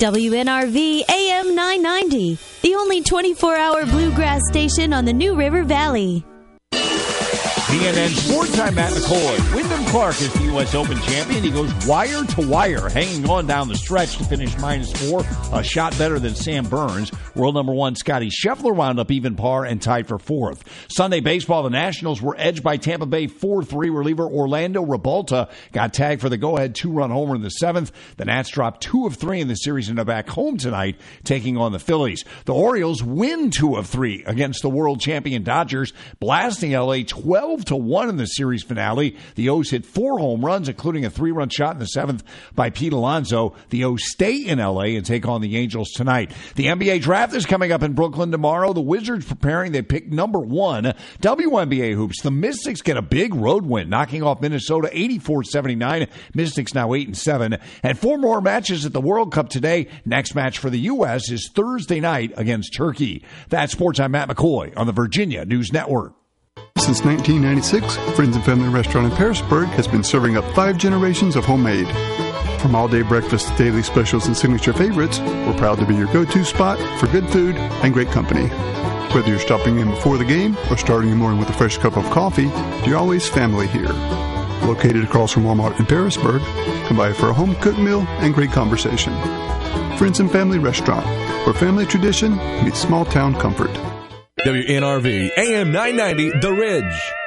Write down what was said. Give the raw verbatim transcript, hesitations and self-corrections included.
W N R V A M nine ninety, the only twenty-four hour bluegrass station on the New River Valley. C N N Sports Time, Matt McCoy. Wyndham Clark is the U S Open champion. He goes wire to wire, hanging on down the stretch to finish minus four, a shot better than Sam Burns. World number one Scotty Scheffler wound up even par and tied for fourth. Sunday baseball, the Nationals were edged by Tampa Bay four three. Reliever Orlando Rebalta got tagged for the go-ahead two-run homer in the seventh. The Nats dropped two of three in the series and are back home tonight, taking on the Phillies. The Orioles win two of three against the world champion Dodgers, blasting L A twelve to one in the series finale. The O's hit four home runs, including a three-run shot in the seventh by Pete Alonso. The O's stay in L A and take on the Angels tonight. The N B A draft is coming up in Brooklyn tomorrow. The Wizards preparing. They pick number one. W N B A hoops. The Mystics get a big road win, knocking off Minnesota eighty-four seventy-nine. Mystics now eight and seven. And four more matches at the World Cup today. Next match for the U S is Thursday night against Turkey. That's Sports. I'm Matt McCoy on the Virginia News Network. Since nineteen ninety-six, Friends and Family Restaurant in Harrisburg has been serving up five generations of homemade. From all-day breakfast to daily specials and signature favorites, we're proud to be your go-to spot for good food and great company. Whether you're stopping in before the game or starting the morning with a fresh cup of coffee, you're always family here. Located across from Walmart in Harrisburg, come by for a home-cooked meal and great conversation. Friends and Family Restaurant, where family tradition meets small-town comfort. W N R V A M nine ninety, The Ridge.